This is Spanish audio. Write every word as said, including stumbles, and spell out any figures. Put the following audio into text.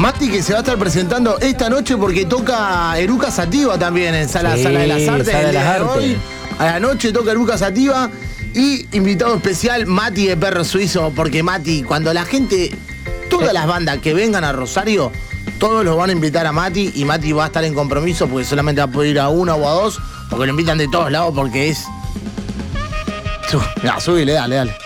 Mati que se va a estar presentando esta noche porque toca Eruca Sativa también en Sala, Sí, Sala de las Artes. Sala de el las día Artes. hoy. A la noche toca Eruca Sativa y invitado especial Mati de Perro Suizo, porque Mati, cuando la gente, todas las bandas que vengan a Rosario, todos los van a invitar a Mati y Mati va a estar en compromiso porque solamente va a poder ir a una o a dos, porque lo invitan de todos lados porque es... Mira, subile, dale, dale.